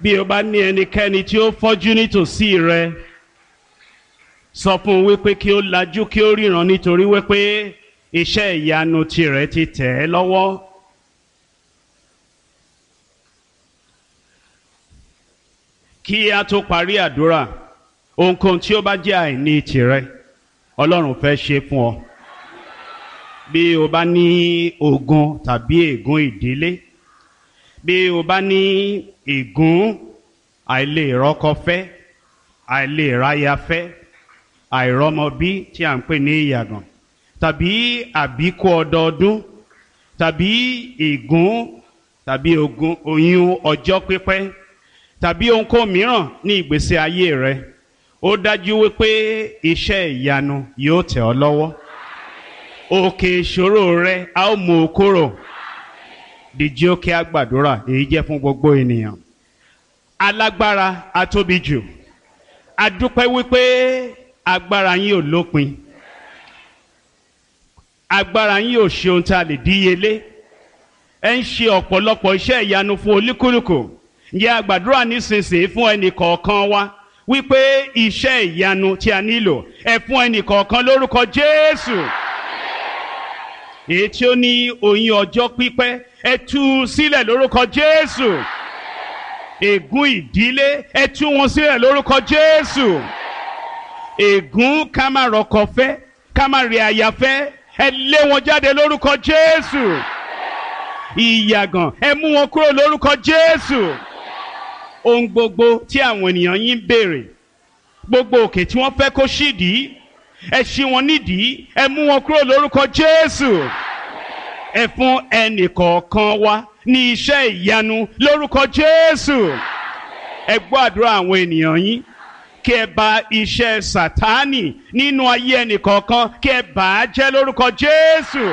bí o bá ní ẹnikẹ́ni tí ó fọ́jú nítòsí rẹ, sọ fún un wípé kí ó lajú kí ó ríran, nítorí wípé iṣẹ́ ìyanu tirẹ̀ ti tẹ̀ ẹ́ lọ́wọ́. Kí a tó parí àdúrà, ohunkóhun tí ó bá jẹ́ àìní tirẹ̀, Ọlọ́run fẹ́ ṣe fún ọ. Bí o bá ní ogun tàbí ègún ìdílé, bí o bá ní ègún àìlèrọ́kọfẹ́, àìlèráyafẹ́, àìrọ́mọbí tí à ń pè ní ìyàgàn, tàbí àbíkú ọdọọdún, tàbí ègún tàbí ogun oyún ọjọ́ pípẹ́, tàbí ohunkóhun mìíràn ní ìgbésí ayé rẹ, ó dájú wípé iṣẹ́ ìyanu yóò tẹ̀ ọ́ lọ́wọ́. Òkè ìṣòro rẹ a ó mú o kúrò. Dìjí ó kí a gbàdúrà, èyí jẹ́ fún gbogbo ènìyàn. Alágbára atóbi jù, a dúpẹ́ wípé agbára yín ò lópin, agbára yín ò ṣe ohun tí a lè díyelé. Ẹ ń ṣe ọ̀pọ̀lọpọ̀ iṣẹ́ ìyanu fún olúkúlùkù. Ǹjẹ́ a gbàdúrà nísinsìnyí fún ẹnì kọ̀ọ̀kan wa wípé iṣẹ́ ìyanu tí a nílò ẹ fún ẹnì kọ̀ọ̀kan lórúkọ Jésù. Èyí tí ó ní oyún ọjọ́ pípẹ́, ẹ tú u sílẹ̀ lórúkọ Jésù. Ègún ìdílé, ẹ tú wọn sílẹ̀ lórúkọ Jésù. Ègún ká má rọ́kọ fẹ́, ká má rí aya fẹ́, ẹ lé wọn jáde lórúkọ Jésù. Ìyàgàn, ẹ mú wọn kúrò lórúkọ Jésù. Ohun gbogbo tí àwọn ènìyàn yín béèrè, gbogbo òkè tí wọ́n fẹ́ kó ṣídìí, ẹ ṣí wọn nídìí, ẹ mú wọn kúrò lórúkọ Jésù. Ẹ fún ẹnì kọ̀ọ̀kan wa ní iṣẹ́ ìyanu lórúkọ Jésù. Ẹ gbọ́ àdúrà àwọn ènìyàn yín, kí ẹ bà iṣẹ́ Sátánì nínú ayé ẹnì kọ̀ọ̀kan, kí ẹ bà á jẹ́ lórúkọ Jésù.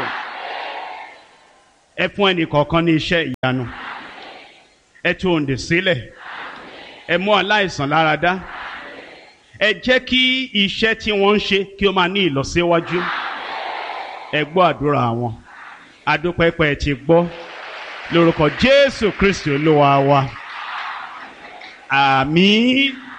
Ẹ fún ẹnì kọ̀ọ̀kan ní iṣẹ́ ìyanu. Ẹ tú òǹdè sílẹ̀. Ẹ mú aláìsàn lára dá. Ẹ jẹ́ kí iṣẹ́ tí wọ́n ń ṣe kí ó máa ní ìlọsíwájú. Ẹ gbọ́ àdúrà wọn. Adúpẹ́pẹ́ ti gbọ́ lórúkọ Jésù Kristi Olúwa wa. Àmín.